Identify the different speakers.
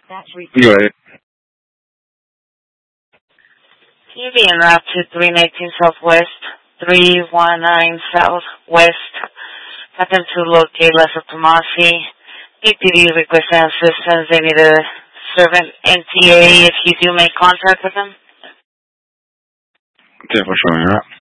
Speaker 1: Go ahead.
Speaker 2: Can you be en route to 319 Southwest, 319 Southwest? Happen to locate Lessa Tomasi. EPD requesting assistance. They need a servant NTA if you do make contact with them.
Speaker 1: 10-4 showing route.